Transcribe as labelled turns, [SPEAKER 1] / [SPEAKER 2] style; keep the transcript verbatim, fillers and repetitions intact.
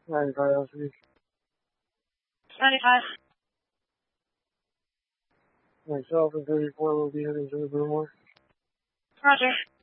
[SPEAKER 1] ninety-five L C.
[SPEAKER 2] ninety-five.
[SPEAKER 1] Myself and thirty-four will be heading to the Broomore.
[SPEAKER 2] Roger.